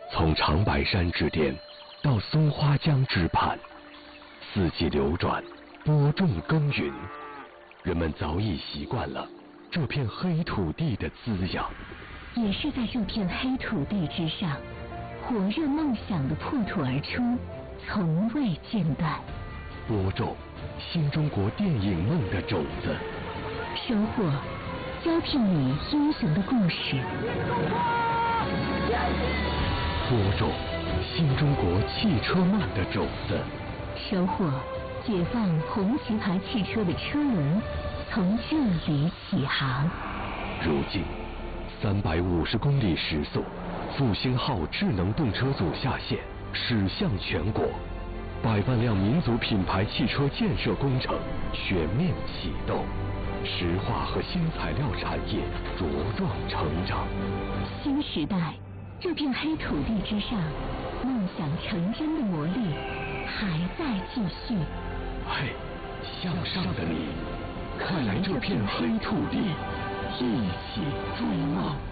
从长白山之巅到松花江之畔，四季流转，播种耕耘，人们早已习惯了这片黑土地的滋养。 也是在这片黑土地之上，火热梦想的破土而出，从未间断。 播种新中国电影梦的种子， 收获交替你英雄的故事。 播种新中国汽车梦的种子， 收获解放红旗牌汽车的车轮从这里起航。 如今350公里时速，复兴号智能动车组下线，驶向全国，100万辆民族品牌汽车建设工程全面启动，石化和新材料产业茁壮成长。 新时代，这片黑土地之上，梦想成真的魔力还在继续。 嘿，向上的你，快来这片黑土地，一起追梦。